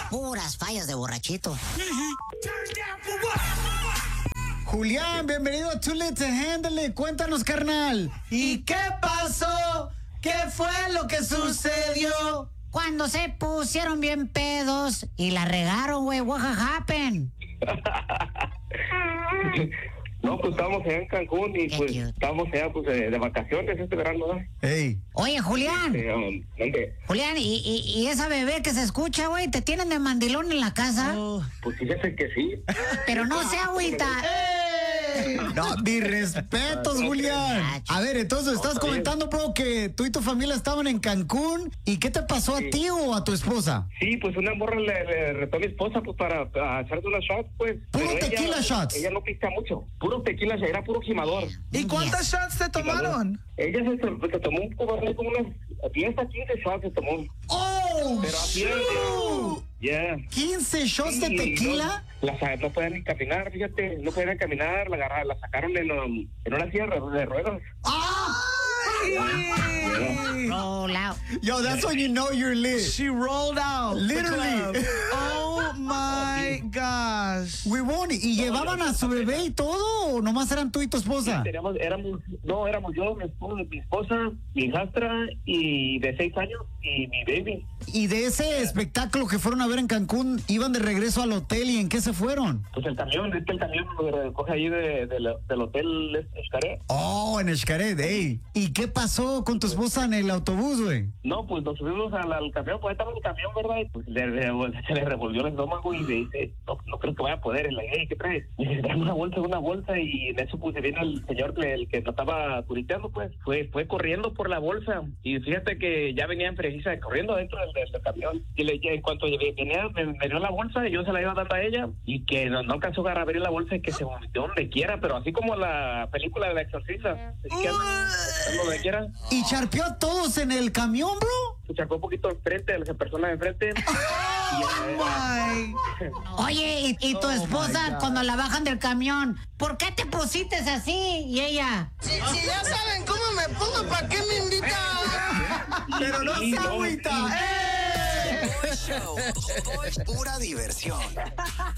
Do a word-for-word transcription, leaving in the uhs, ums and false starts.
Puras fallas de borrachito. Julián, bienvenido a Too Late to Handle. Cuéntanos, carnal. ¿Y qué pasó? ¿Qué fue lo que sucedió? Cuando se pusieron bien pedos y la regaron, güey. What happened? No, pues estábamos allá en Cancún y Qué pues cute. estábamos allá pues de, de vacaciones este verano, ¿no? Ey. Oye, Julián. Eh, um, ¿dónde? Julián, ¿y, y, y esa bebé que se escucha, güey? ¿Te tienen de mandilón en la casa? Pues fíjate que sí. Pero no sea agüita. No, mis respetos, Julián. A ver, entonces estás está bien. comentando, bro, que tú y tu familia estaban en Cancún. ¿Y qué te pasó a ti o a tu esposa? Sí, pues una morra le, le retó a mi esposa pues para, para echarse unos shots, pues. Puro Pero ella- tequila shots. Ella no pista mucho. Puro tequila, era puro gimador. ¿Y cuántos shots te tomaron? Ella se, se, se tomó un cobarde como unas diez a quince shots se tomó. ¡Oh! Pero así es. shoot! Yeah. ¿quince shots de Sí, tequila? No, las, no podían ni caminar, fíjate, no podían caminar, la agarraron, la sacaron en, um, en una silla de, de ruedas. Roll out. Yo, that's when you know you're lit. She rolled out. the Literally. club. Oh my gosh. Huevón, ¿y llevaban a su bebé y todo o nomás eran tú y tu esposa? Teníamos, éramos, no, éramos yo, mi esposa, mi, esposa, mi hijastra y de seis años y mi baby. Y de ese espectáculo que fueron a ver en Cancún, iban de regreso al hotel y ¿en qué se fueron? Pues el camión, este el camión lo recoge ahí de, de la- del hotel Xcaret. Oh, en Xcaret, ey. ¿Y qué pasó con tu esposa en el autobús, güey? No, pues nos subimos al, al camión, pues ahí estaba el camión, ¿verdad? Y pues le, le- se le revolvió el estómago y le dice, no, no creo que vaya a poder. Y le dije, hey, ¿qué traes? Y dice, dame una bolsa, una bolsa. Y en eso pues se viene el señor, que- el que nos estaba turiteando, pues, fue fue corriendo por la bolsa. Y fíjate que ya venía en precisa corriendo dentro del, del- del camión. Y le, ya en cuanto venía, me, me dio la bolsa y yo se la iba dando a ella. Y que no, no alcanzó a abrir la bolsa y que se vomitó donde quiera, pero así como la película de la exorcista. Así que anda donde quiera. ¿Y charpeó a todos en el camión, bro? Se sacó un poquito enfrente de las personas de enfrente. My. Oye, y, y tu Oh, my esposa, God. cuando la bajan del camión, ¿por qué te pusiste así? Y ella, Si, si ya saben cómo me pongo, ¿para qué me invitan? Pero no Sí, se no. agüita. ¡Eh! Show. Todo es pura diversión.